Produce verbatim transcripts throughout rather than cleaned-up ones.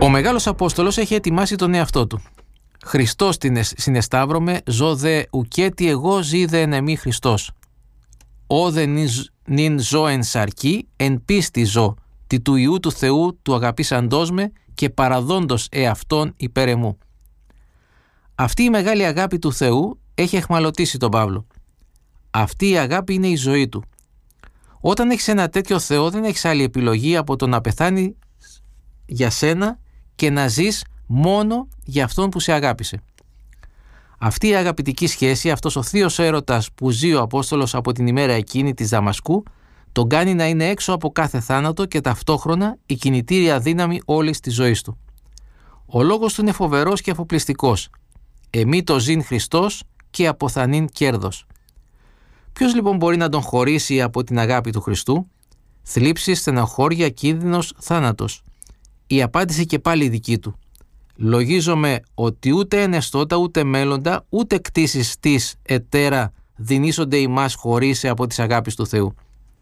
Ο Μεγάλος Απόστολος έχει ετοιμάσει τον εαυτό του. Χριστός την συνεσταύρωμε, ζω δε ουκέτι εγώ ζή δε εν εμή Χριστός. Ω δε νυν ζω εν σαρκή, εν πίστη ζω, τη του Υιού του Θεού του αγαπήσαντός με και παραδόντος εαυτόν υπέρ εμού. Αυτή η μεγάλη αγάπη του Θεού έχει εχμαλωτήσει τον Παύλο. Αυτή η αγάπη είναι η ζωή του. Όταν έχεις ένα τέτοιο Θεό δεν έχεις άλλη επιλογή από το να πεθάνει για σένα και να ζεις μόνο για αυτόν που σε αγάπησε. Αυτή η αγαπητική σχέση, αυτός ο θείος έρωτας που ζει ο Απόστολος από την ημέρα εκείνη της Δαμασκού, τον κάνει να είναι έξω από κάθε θάνατο και ταυτόχρονα η κινητήρια δύναμη όλης της ζωής του. Ο λόγος του είναι φοβερός και αφοπλιστικός. Εμεί το ζήν Χριστός και αποθανήν κέρδος. Ποιος λοιπόν μπορεί να τον χωρίσει από την αγάπη του Χριστού? Θλίψεις, στενοχώρια, κίνδυνος, θάνατος. Η απάντηση και πάλι δική του. Λογίζομαι ότι ούτε ενεστώτα, ούτε μέλλοντα, ούτε κτήσεις της ετέρα δινήσονται ημάς χωρίσε από τις αγάπης του Θεού.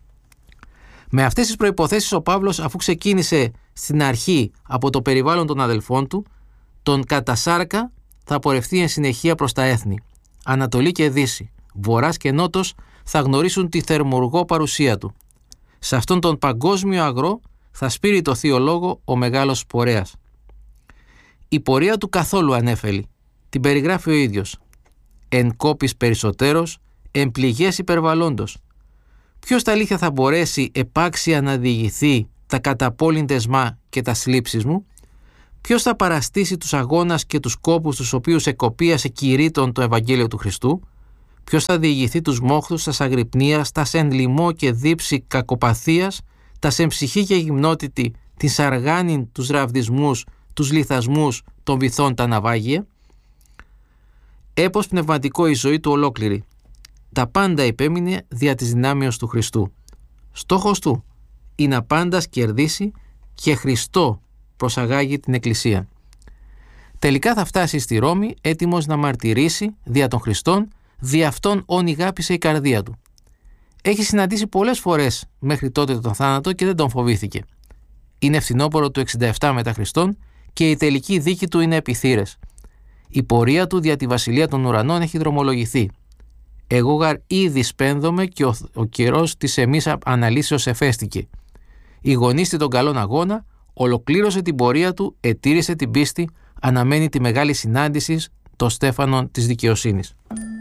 Με αυτές τις προϋποθέσεις ο Παύλος, αφού ξεκίνησε στην αρχή από το περιβάλλον των αδελφών του, τον κατά σάρκα θα πορευτεί εν συνεχεία προς τα έθνη. Ανατολή και Δύση, Βορράς και Νότος θα γνωρίσουν τη θερμουργό παρουσία του. Σε αυτόν τον παγκόσμιο αγρό θα σπείρει το θείο λόγο ο μεγάλος πορέας. Η πορεία του καθόλου ανέφελη. Την περιγράφει ο ίδιος. Εν κόπης περισσότερος, εν πληγές υπερβαλλόντος. Ποιος στα αλήθεια θα μπορέσει επάξια να διηγηθεί τα καταπόλυντες μα και τα σλήψεις μου? Ποιος θα παραστήσει τους αγώνας και τους κόπους τους οποίους εκοπίασε κηρύττων το Ευαγγέλιο του Χριστού? Ποιος θα διηγηθεί τους μόχθους τας αγρυπνίας, τας εν λοιμό και δίψη κακοπαθίας, τας εν ψυχή και γυμνότητη, την σαργάνιν, τους ραβδισμούς, τους λιθασμούς των βυθών τα ναυάγια? Έπος πνευματικό η ζωή του ολόκληρη. Τα πάντα υπέμεινε δια της δυνάμεως του Χριστού. Στόχος του είναι απάντας κερδίσει και Χριστό προσαγάγει την Εκκλησία. Τελικά θα φτάσει στη Ρώμη έτοιμος να μαρτυρήσει δια των Χριστών, δι' αυτόν όν ηγάπησε η καρδία του. Έχει συναντήσει πολλές φορές μέχρι τότε τον θάνατο και δεν τον φοβήθηκε. Είναι φθινόπωρο του εξήντα επτά μετά Χριστόν και η τελική δίκη του είναι επιθύρες. Η πορεία του δια τη βασιλεία των ουρανών έχει δρομολογηθεί. Εγώ γαρ ήδη σπένδομαι και ο, ο καιρός της εμείς αναλύσεως εφέστηκε. Ηγονίστη τον καλόν αγώνα, ολοκλήρωσε την πορεία του, ετήρησε την πίστη, αναμένει τη μεγάλη συνάντηση των στέφανων της δικαιοσύνης.